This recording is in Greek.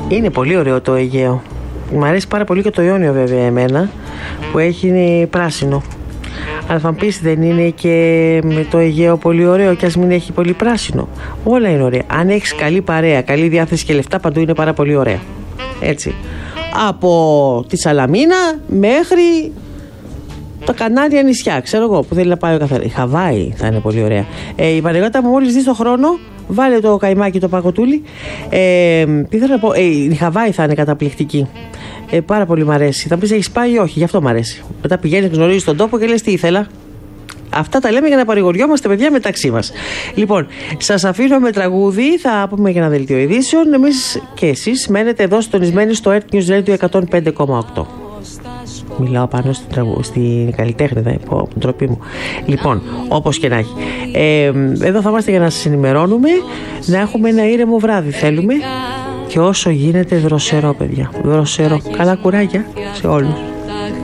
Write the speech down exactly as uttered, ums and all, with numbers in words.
Είναι πολύ ωραίο το Αιγαίο. Μ' αρέσει πάρα πολύ και το Ιόνιο βέβαια εμένα, που έχει πράσινο. Αλλά θα μου πεις, δεν είναι και με το Αιγαίο πολύ ωραίο και ας μην έχει πολύ πράσινο? Όλα είναι ωραία. Αν έχεις καλή παρέα, καλή διάθεση και λεφτά, παντού είναι πάρα πολύ ωραία. Έτσι. Από τη Σαλαμίνα μέχρι τα Κανάρια νησιά, ξέρω εγώ, που θέλει να πάει ο καθένα. Η Χαβάη θα είναι πολύ ωραία. Ε, η Παναγιώτα μου, μόλις δεις το χρόνο, βάλε το καϊμάκι, το παγωτούλι. Ε, τι θέλω να πω, ε, η Χαβάη θα είναι καταπληκτική. Ε, πάρα πολύ μ' αρέσει. Θα πεις, έχεις πάει ή όχι? Γι' αυτό μ' αρέσει. Μετά πηγαίνεις, γνωρίζεις τον τόπο και λες, τι ήθελα. Αυτά τα λέμε για να παρηγοριόμαστε, παιδιά, μεταξύ μας. Λοιπόν, σας αφήνω με τραγούδι. Θα πούμε για ένα δελτίο ειδήσεων. Εμείς και εσείς μένετε εδώ συντονισμένοι στο Earth News Radio εκατόν πέντε κόμμα οκτώ. Μιλάω πάνω στην, τραγου... στην καλλιτέχνη, δεν πω, ντροπή μου. Λοιπόν, όπως και να έχει. Ε, εδώ θα είμαστε για να σας ενημερώνουμε, να έχουμε ένα ήρεμο βράδυ θέλουμε και όσο γίνεται δροσερό, παιδιά. Δροσερό. Καλά κουράγια σε όλους.